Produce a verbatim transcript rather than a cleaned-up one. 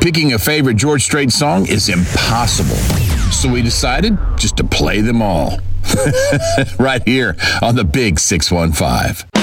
Picking a favorite George Strait song is impossible. So we decided just to play them all. Right here on the Big six one five.